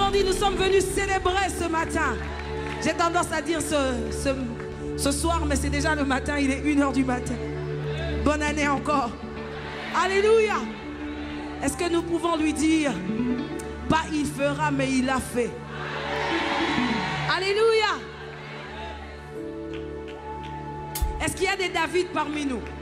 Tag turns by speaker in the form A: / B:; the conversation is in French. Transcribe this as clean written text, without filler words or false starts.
A: Autrement dit, nous sommes venus célébrer ce matin. J'ai tendance à dire ce soir, mais c'est déjà le matin, il est 1 h du matin. Bonne année encore. Alléluia. Est-ce que nous pouvons lui dire, pas il fera, mais il a fait. Alléluia. Est-ce qu'il y a des David parmi nous?